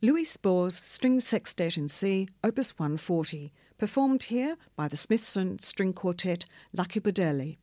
Louis Spohr's String Sextet in C, Opus 140, performed here by the Smithson String Quartet Lucky Budelli.